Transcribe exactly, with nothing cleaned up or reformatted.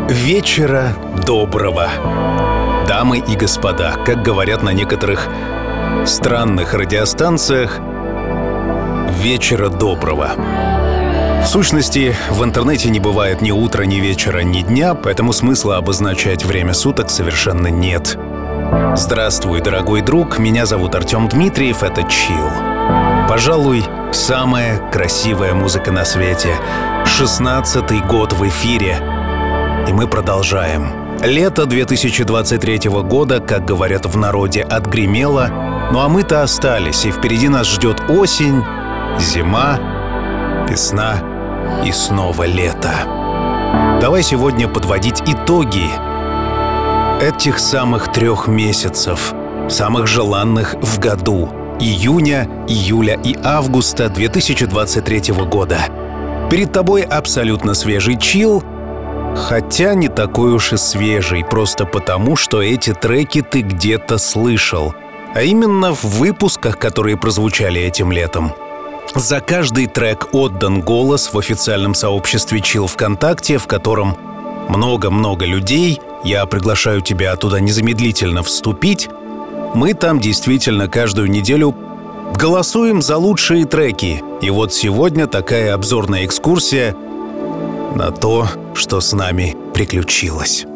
Вечера доброго. Дамы и господа, как говорят на некоторых странных радиостанциях, вечера доброго. В сущности, в интернете не бывает ни утра, ни вечера, ни дня, поэтому смысла обозначать время суток совершенно нет. Здравствуй, дорогой друг, меня зовут Артем Дмитриев, это Chill. Пожалуй, самая красивая музыка на свете. шестнадцатый год в эфире. И мы продолжаем. Лето две тысячи двадцать третьего года, как говорят в народе, отгремело. Ну а мы-то остались, и впереди нас ждет осень, зима, весна и снова лето. Давай сегодня подводить итоги этих самых трех месяцев, самых желанных в году. Июня, июля и августа две тысячи двадцать третьего года. Перед тобой абсолютно свежий Chill, хотя не такой уж и свежий, просто потому, что эти треки ты где-то слышал. А именно в выпусках, которые прозвучали этим летом. За каждый трек отдан голос в официальном сообществе Chill ВКонтакте, в котором много-много людей. Я приглашаю тебя туда незамедлительно вступить. Мы там действительно каждую неделю голосуем за лучшие треки. И вот сегодня такая обзорная экскурсия на то, что с нами приключилось.